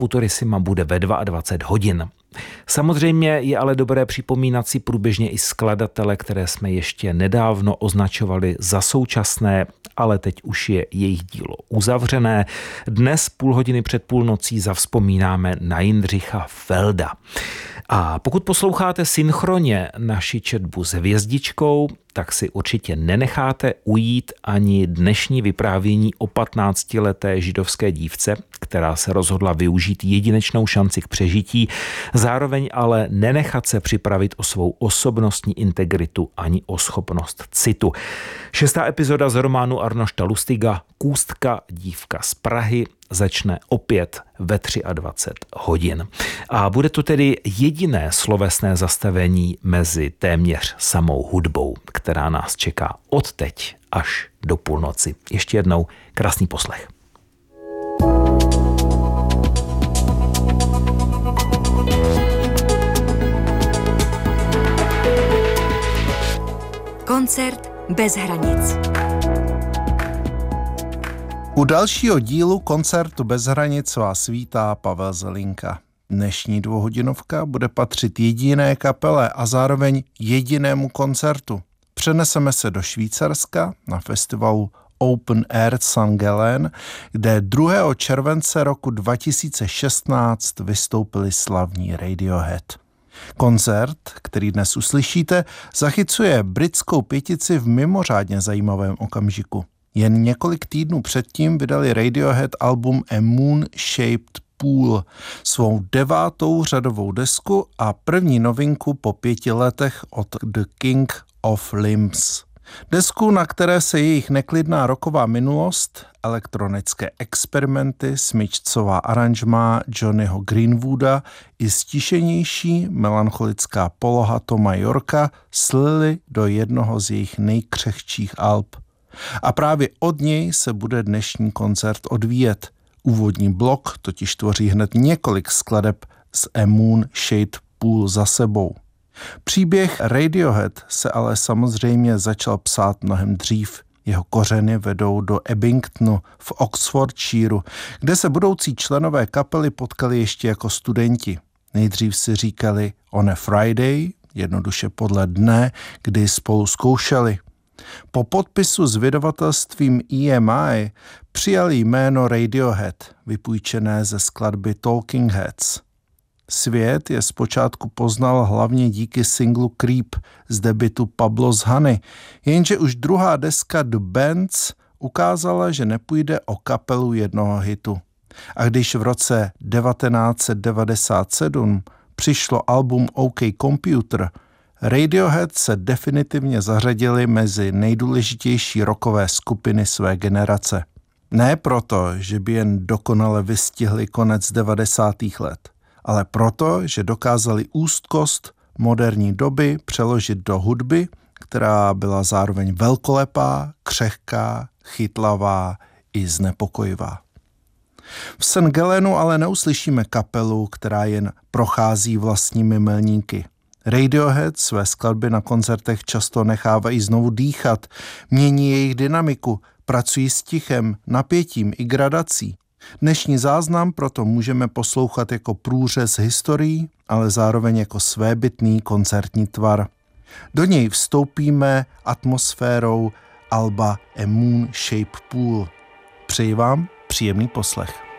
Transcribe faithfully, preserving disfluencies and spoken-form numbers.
Futurissima bude ve dvacet dva hodin. Samozřejmě je ale dobré připomínat si průběžně i skladatele, které jsme ještě nedávno označovali za současné, ale teď už je jejich dílo uzavřené. Dnes půl hodiny před půlnocí zavzpomínáme na Jindřicha Felda. A pokud posloucháte synchronně naši četbu s hvězdičkou, tak si určitě nenecháte ujít ani dnešní vyprávění o patnáctileté židovské dívce, která se rozhodla využít jedinečnou šanci k přežití, zároveň ale nenechat se připravit o svou osobnostní integritu ani o schopnost citu. Šestá epizoda z románu Arnošta Lustiga Kůstka, dívka z Prahy začne opět ve dvacet tři hodin. A bude to tedy jediné slovesné zastavení mezi téměř samou hudbou, která nás čeká od teď až do půlnoci. Ještě jednou krásný poslech. Koncert bez hranic. U dalšího dílu Koncertu bez hranic vás vítá Pavel Zelinka. Dnešní dvouhodinovka bude patřit jediné kapele a zároveň jedinému koncertu. Přeneseme se do Švýcarska na festivalu Open Air Sankt Gallen, kde druhého července roku dva tisíce šestnáct vystoupili slavní Radiohead. Koncert, který dnes uslyšíte, zachycuje britskou pětici v mimořádně zajímavém okamžiku. Jen několik týdnů předtím vydali Radiohead album A Moon Shaped Pool, svou devátou řadovou desku a první novinku po pěti letech od The King of Limbs. Desku, na které se jejich neklidná rocková minulost, elektronické experimenty, smyčcová aranžmá Johnnyho Greenwooda i stišenější melancholická poloha Toma Yorka slily do jednoho z jejich nejkřehčích alb. A právě od něj se bude dnešní koncert odvíjet. Úvodní blok totiž tvoří hned několik skladeb s A Moon Shaped Pool za sebou. Příběh Radiohead se ale samozřejmě začal psát mnohem dřív. Jeho kořeny vedou do Abingtonu v Oxfordshireu, kde se budoucí členové kapely potkali ještě jako studenti. Nejdřív si říkali on a Friday, jednoduše podle dne, kdy spolu zkoušeli. Po podpisu s vydavatelstvím E M I přijali jméno Radiohead, vypůjčené ze skladby Talking Heads. Svět je zpočátku poznal hlavně díky singlu Creep z debutu Pablo's Honey, jenže už druhá deska The Bands ukázala, že nepůjde o kapelu jednoho hitu. A když v roce devatenáct set devadesát sedm přišlo album OK Computer, Radiohead se definitivně zařadili mezi nejdůležitější rockové skupiny své generace. Ne proto, že by jen dokonale vystihli konec devadesátých let, ale proto, že dokázali úzkost moderní doby přeložit do hudby, která byla zároveň velkolepá, křehká, chytlavá i znepokojivá. V Sankt Gallenu ale neuslyšíme kapelu, která jen prochází vlastními milníky. Radiohead své skladby na koncertech často nechávají znovu dýchat, mění jejich dynamiku, pracují s tichem, napětím i gradací. Dnešní záznam proto můžeme poslouchat jako průřez historií, ale zároveň jako svébytný koncertní tvar. Do něj vstoupíme atmosférou alba A Moon Shaped Pool. Přeji vám příjemný poslech.